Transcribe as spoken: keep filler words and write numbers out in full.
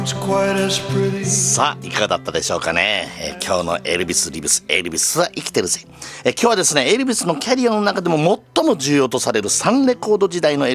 さあいかがだったでしょうかね、えー、今日のエルビス・リブスエルビスは生きてるぜ、えー、今日はですねエルビスのキャリアの中でも最も重要とされるサンレコード時代のエルビス